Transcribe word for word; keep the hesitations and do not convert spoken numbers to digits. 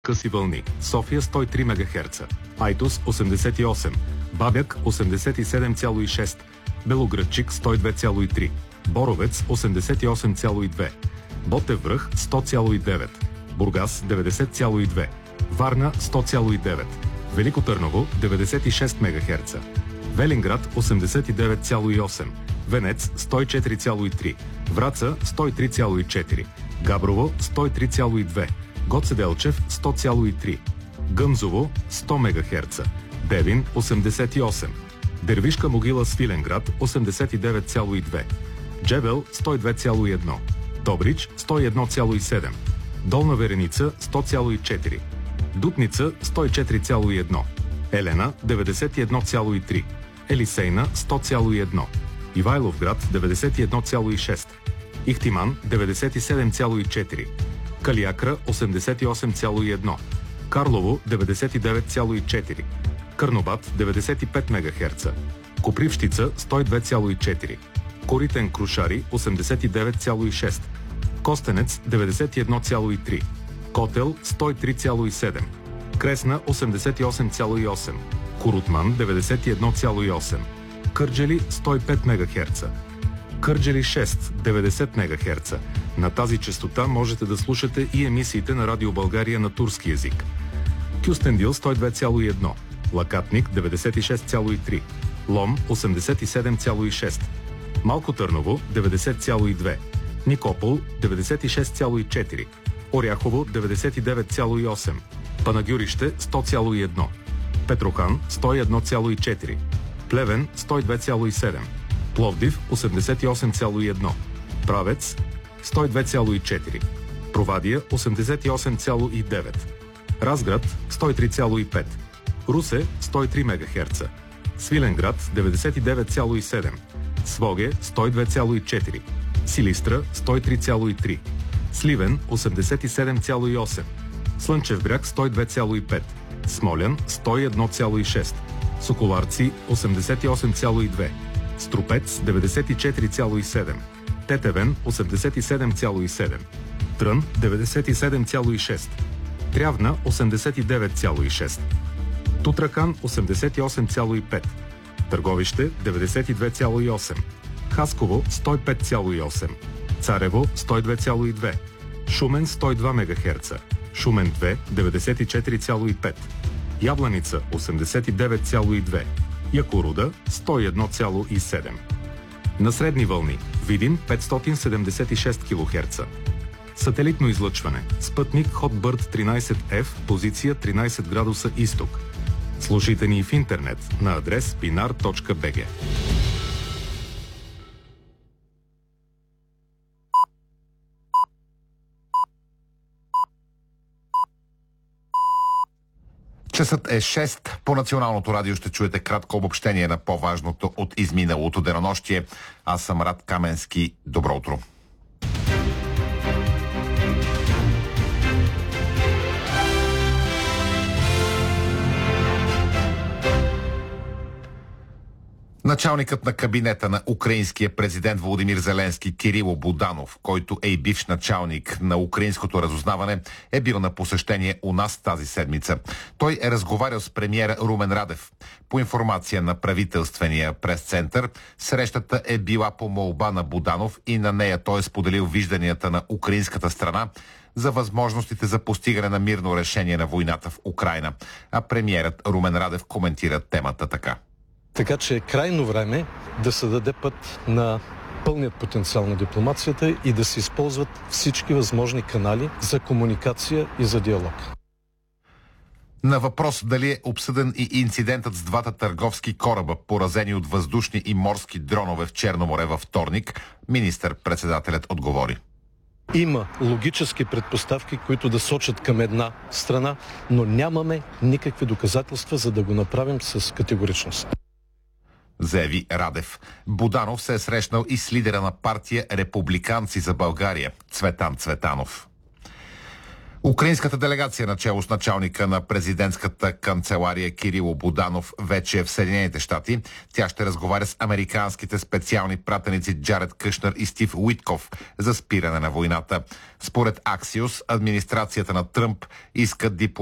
Къси вълни. София сто и три мегахерца. Айтос осемдесет и осем. Бабяк осемдесет и седем цяло и шест. Белоградчик сто и две цяло и три. Боровец осемдесет и осем цяло и две. Ботев връх сто цяло и девет. Бургас деветдесет цяло и две. Варна сто цяло и девет. Велико Търново деветдесет и шест мегахерца. Велинград осемдесет и девет цяло и осем. Венец сто и четири цяло и три. Враца сто и три цяло и четири. Габрово сто и три цяло и две. Гоце Делчев сто цяло и три. Гъмзово сто мегахерца. Девин осемдесет и осем. Дервишка могила Свиленград осемдесет и девет цяло и две. Джебел сто и две цяло и едно. Добрич сто и едно цяло и седем. Долна Вереница сто цяло и четири. Дупница сто и четири цяло и едно. Елена деветдесет и едно цяло и три. Елисейна сто цяло и едно. Ивайловград деветдесет и едно цяло и шест. Ихтиман деветдесет и седем цяло и четири. Калиакра осемдесет и осем цяло и едно. Карлово деветдесет и девет цяло и четири. Кърнобат деветдесет и пет мегахерца. Копривщица сто и две цяло и четири. Коритен Крушари осемдесет и девет цяло и шест. Костенец деветдесет и едно цяло и три. Котел сто и три цяло и седем. Кресна осемдесет и осем цяло и осем. Курутман деветдесет и едно цяло и осем. Кърджали сто и пет мегахерца. Кърджали шест деветдесет мегахерца. На тази честота можете да слушате и емисиите на Радио България на турски език. Кюстендил сто и две цяло и едно. Лакатник деветдесет и шест цяло и три. Лом осемдесет и седем цяло и шест. Малко Търново деветдесет цяло и две. Никопол деветдесет и шест цяло и четири. Оряхово деветдесет и девет цяло и осем. Панагюрище сто цяло и едно. Петрохан сто и едно цяло и четири. Плевен сто и две цяло и седем. Пловдив осемдесет и осем цяло и едно. Правец сто и две цяло и четири. Провадия осемдесет и осем цяло и девет. Разград сто и три цяло и пет. Русе сто и три мегахерца. Свиленград деветдесет и девет цяло и седем. Своге сто и две цяло и четири. Силистра сто и три цяло и три. Сливен осемдесет и седем цяло и осем. Слънчев бряг сто и две цяло и пет. Смолян сто и едно цяло и шест. Соколарци осемдесет и осем цяло и две. Струпец деветдесет и четири цяло и седем. Тетевен осемдесет и седем цяло и седем. Трън деветдесет и седем цяло и шест. Трявна осемдесет и девет цяло и шест. Тутракан осемдесет и осем цяло и пет. Търговище деветдесет и две цяло и осем. Хасково сто и пет цяло и осем. Царево сто и две цяло и две. Шумен сто и два мегахерца. Шумен две деветдесет и четири цяло и пет. Ябланица осемдесет и девет цяло и две. Якоруда сто и едно цяло и седем. На средни вълни Видин петстотин седемдесет и шест килохерца. Сателитно излъчване. Спътник Hotbird тринайсет еф, позиция тринайсет градуса изток. Слушайте ни в интернет на адрес пинар точка би джи. Часът е шест. По Националното радио ще чуете кратко обобщение на по-важното от изминалото денонощие. Аз съм Рад Каменски. Добро утро. Началникът на кабинета на украинския президент Володимир Зеленски Кирило Буданов, който е и бивш началник на украинското разузнаване, е бил на посещение у нас тази седмица. Той е разговарял с премиера Румен Радев. По информация на правителствения прес-център, срещата е била по молба на Буданов и на нея той е споделил вижданията на украинската страна за възможностите за постигане на мирно решение на войната в Украйна. А премиерът Румен Радев коментира темата така. Така че е крайно време да се даде път на пълният потенциал на дипломацията и да се използват всички възможни канали за комуникация и за диалог. На въпрос дали е обсъден и инцидентът с двата търговски кораба, поразени от въздушни и морски дронове в Черно море във вторник, министър-председателят отговори. Има логически предпоставки, които да сочат към една страна, но нямаме никакви доказателства, за да го направим с категоричност. Заяви Радев. Буданов се е срещнал и с лидера на партия Републиканци за България Цветан Цветанов. Украинската делегация начело с началника на президентската канцелария Кирило Буданов вече е в Съединените щати. Тя ще разговаря с американските специални пратеници Джаред Кушнер и Стив Уитков за спиране на войната. Според Аксиос, администрацията на Тръмп иска дипломатически